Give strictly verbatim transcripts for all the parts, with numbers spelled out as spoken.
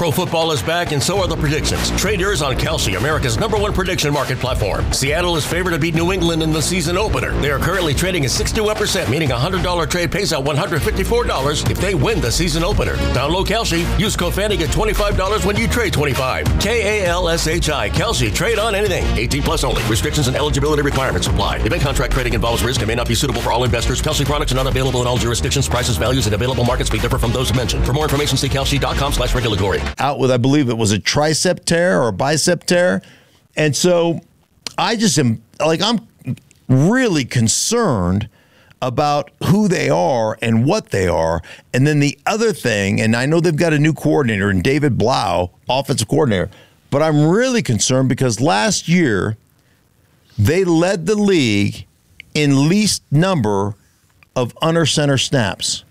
Pro football is back, and so are the predictions. Trade yours on Kalshi, America's number one prediction market platform. Seattle is favored to beat New England in the season opener. They are currently trading at sixty-one percent, meaning a one hundred dollars trade pays out one hundred fifty-four dollars if they win the season opener. Download Kalshi. Use code Fanny, get twenty-five dollars when you trade twenty-five. K A L S H I. Kalshi. Trade on anything. eighteen plus only. Restrictions and eligibility requirements apply. Event contract trading involves risk and may not be suitable for all investors. Kalshi products are not available in all jurisdictions. Prices, values, and available markets may differ from those mentioned. For more information, see kalshi.com slash regulatory. Out with, I believe it was a tricep tear or a bicep tear. And so I just am, like, I'm really concerned about who they are and what they are. And then the other thing, and I know they've got a new coordinator in David Blau, offensive coordinator, but I'm really concerned because last year they led the league in least number of under center snaps.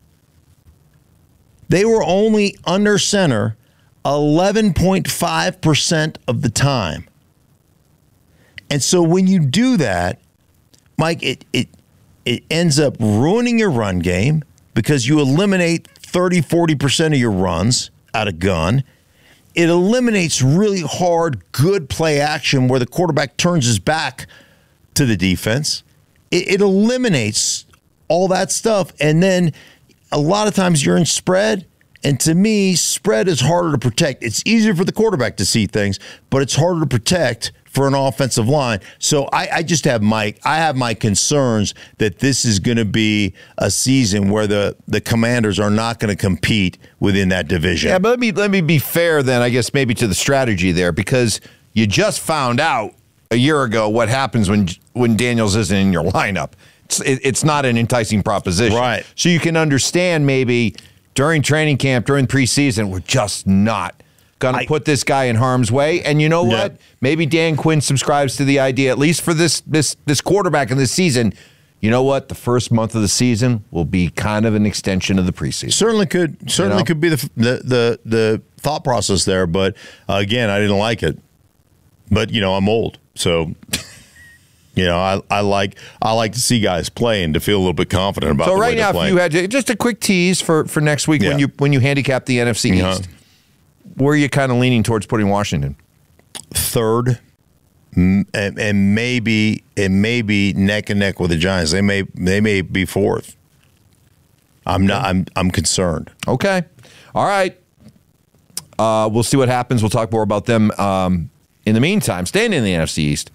They were only under center eleven point five percent of the time. And so when you do that, Mike, it it it ends up ruining your run game because you eliminate thirty, forty percent of your runs out of gun. It eliminates really hard, good play action where the quarterback turns his back to the defense. It, it eliminates all that stuff. And then a lot of times you're in spread. And to me, spread is harder to protect. It's easier for the quarterback to see things, but it's harder to protect for an offensive line. So I, I just have my I have my concerns that this is going to be a season where the, the Commanders are not going to compete within that division. Yeah, but let me let me be fair then, I guess, maybe to the strategy there, because you just found out a year ago what happens when when Daniels isn't in your lineup. It's, it, it's not an enticing proposition. Right. So you can understand maybe during training camp, during preseason, we're just not going to put this guy in harm's way. And you know what? Yeah. Maybe Dan Quinn subscribes to the idea, at least for this this this quarterback in this season. You know what? The first month of the season will be kind of an extension of the preseason. Certainly could. Certainly you know? could be the, the the the thought process there. But uh, again, I didn't like it. But you know, I'm old, so. You know, I, I like I like to see guys play and to feel a little bit confident about. So the right way now, if you had to, just a quick tease for, for next week, yeah. when you when you handicap the N F C East, uh-huh. where are you kind of leaning towards putting Washington? Third, and, and maybe and maybe neck and neck with the Giants. They may they may be fourth. I'm not. I'm I'm concerned. Okay, all right. Uh, we'll see what happens. We'll talk more about them. Um, in the meantime, staying in the N F C East.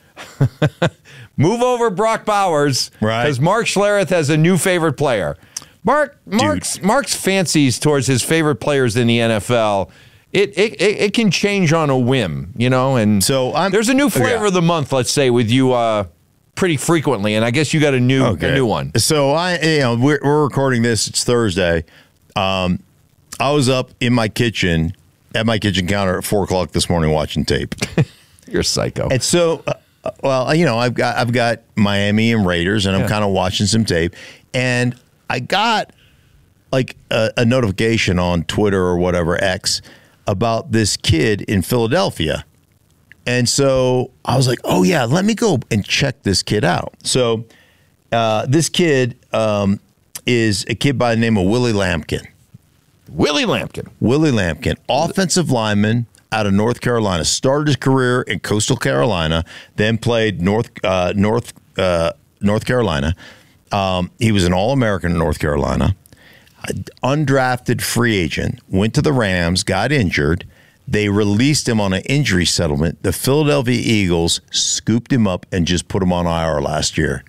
Move over Brock Bowers, right? Because Mark Schlereth has a new favorite player. Mark Mark's, Mark's fancies towards his favorite players in the N F L. It it it can change on a whim, you know. And so I'm, there's a new flavor yeah. of the month, let's say, with you uh, pretty frequently, and I guess you got a new okay. a new one. So I, you know, we're, we're recording this. It's Thursday. Um, I was up in my kitchen at my kitchen counter at four o'clock this morning watching tape. You're a psycho. And so. Uh, Well, you know, I've got I've got Miami and Raiders, and I'm yeah. kind of watching some tape, and I got like a, a notification on Twitter or whatever X about this kid in Philadelphia, and so I was like, oh yeah, let me go and check this kid out. So uh, this kid um, is a kid by the name of Willie Lampkin. Willie Lampkin. Willie Lampkin, offensive lineman. Out of North Carolina, started his career in Coastal Carolina, then played North uh, North uh, North Carolina. Um, he was an All-American in North Carolina, undrafted free agent, went to the Rams, got injured. They released him on an injury settlement. The Philadelphia Eagles scooped him up and just put him on I R last year.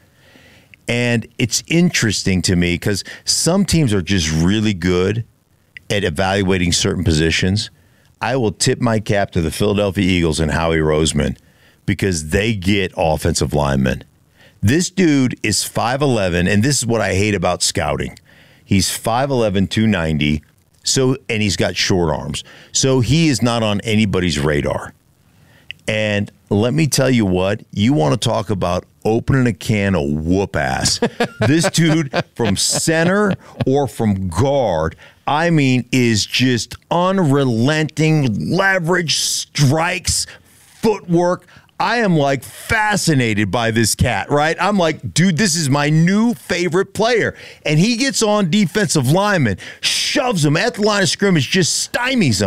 And it's interesting to me because some teams are just really good at evaluating certain positions. I will tip my cap to the Philadelphia Eagles and Howie Roseman because they get offensive linemen. This dude is five eleven, and this is what I hate about scouting. He's five eleven, two ninety, so, and he's got short arms. So he is not on anybody's radar. And let me tell you what, you want to talk about opening a can of whoop ass. This dude from center or from guard, I mean, is just unrelenting leverage, strikes, footwork. I am like fascinated by this cat, right? I'm like, dude, this is my new favorite player. And he gets on defensive linemen, shoves them at the line of scrimmage, just stymies them.